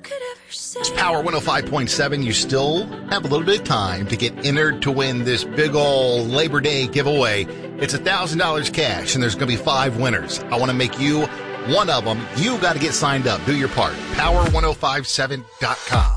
It's Power 105.7. You still have a little bit of time to get entered to win this big old Labor Day giveaway. It's $1,000 cash, and there's going to be 5 winners. I want to make you one of them. You got to get signed up. Do your part. Power1057.com.